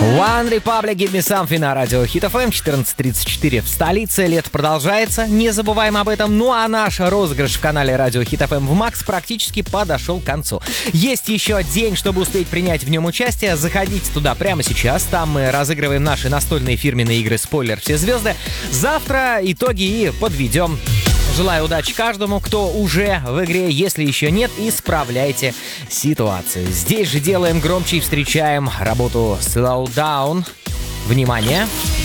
One Republic, Give Me Something на радио Hit FM, 14:34 в столице. Лето продолжается, не забываем об этом. Ну а наш розыгрыш в канале радио Hit FM в Max практически подошел к концу. Есть еще день, чтобы успеть принять в нем участие. Заходите туда прямо сейчас. Там мы разыгрываем наши настольные фирменные игры «Спойлер. Все звезды». Завтра итоги и подведем. Желаю удачи каждому, кто уже в игре. Если еще нет, исправляйте ситуацию. Здесь же делаем громче и встречаем работу Slow Down. Внимание!